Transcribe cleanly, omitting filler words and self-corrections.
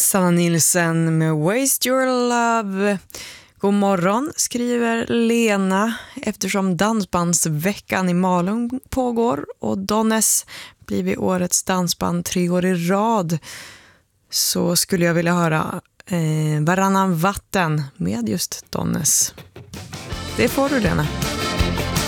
Sanna Nielsen med Waste Your Love. God morgon, skriver Lena. Eftersom dansbandsveckan i Malung pågår och Donnes blivit årets dansband 3 år i rad, så skulle jag vilja höra Varannan vatten med just Donnes. Det får du, Lena.